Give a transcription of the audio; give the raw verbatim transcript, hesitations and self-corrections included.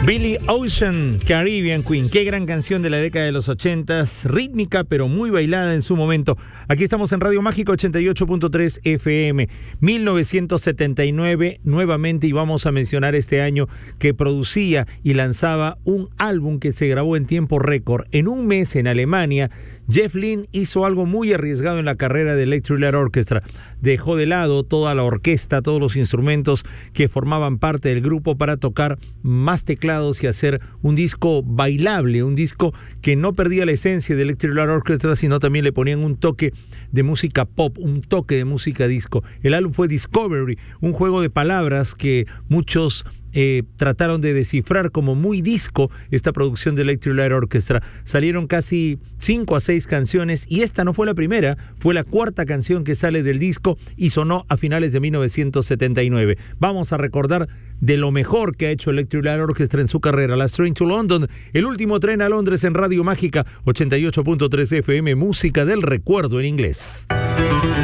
Billy Ocean, Caribbean Queen, qué gran canción de la década de los ochentas, rítmica pero muy bailada en su momento. Aquí estamos en Radio Mágica ochenta y ocho punto tres F M, mil novecientos setenta y nueve nuevamente, y vamos a mencionar este año que producía y lanzaba un álbum que se grabó en tiempo récord. En un mes en Alemania, Jeff Lynne hizo algo muy arriesgado en la carrera de Electric Light Orchestra. Dejó de lado toda la orquesta, todos los instrumentos que formaban parte del grupo para tocar más teclados y hacer un disco bailable, un disco que no perdía la esencia de Electric Light Orchestra, sino también le ponían un toque de música pop, un toque de música disco. El álbum fue Discovery, un juego de palabras que muchos Eh, trataron de descifrar como muy disco esta producción de Electric Light Orchestra. Salieron casi cinco a seis canciones y esta no fue la primera, fue la cuarta canción que sale del disco y sonó a finales de mil novecientos setenta y nueve. Vamos a recordar de lo mejor que ha hecho Electric Light Orchestra en su carrera, la Train to London, el último tren a Londres, en Radio Mágica ochenta y ocho punto tres F M, música del recuerdo en inglés.